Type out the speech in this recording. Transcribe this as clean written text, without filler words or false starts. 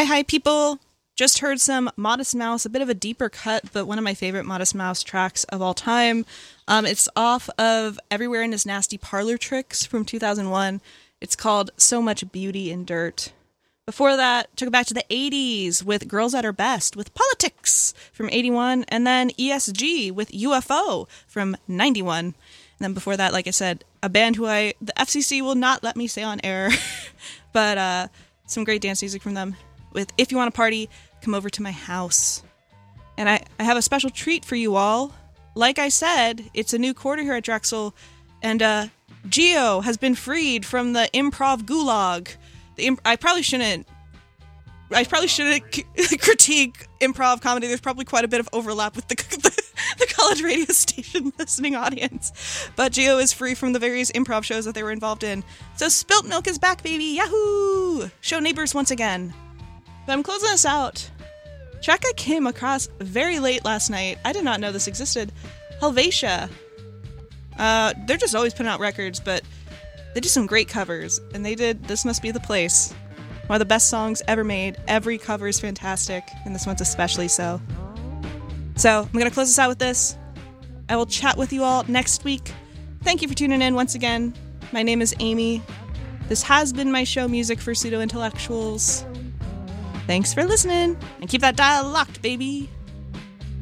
Hi, people. Just heard some Modest Mouse, a bit of a deeper cut, but one of my favorite Modest Mouse tracks of all time. It's off of Everywhere in His Nasty Parlor Tricks from 2001. It's called So Much Beauty in Dirt. Before that, took it back to the 80s with Girls at Her Best with Politics from 81, and then ESG with UFO from 91. And then before that, like I said, a band who the FCC will not let me say on air, but some great dance music from them with If You Want to Party, Come Over to My House. And I have a special treat for you all. Like I said, it's a new quarter here at Drexel, and Geo has been freed from the improv gulag. I probably shouldn't critique improv comedy. There's probably quite a bit of overlap with the college radio station listening audience. But Geo is free from the various improv shows that they were involved in. So Spilt Milk is back, baby! Yahoo! Show neighbors once again. But I'm closing this out. Track I came across very late last night. I did not know this existed. Helvetia. They're just always putting out records, but they do some great covers, and they did This Must Be the Place. One of the best songs ever made. Every cover is fantastic, and this one's especially so. So, I'm going to close this out with this. I will chat with you all next week. Thank you for tuning in once again. My name is Amy. This has been my show, Music for Pseudo-Intellectuals. Thanks for listening, and keep that dial locked, baby!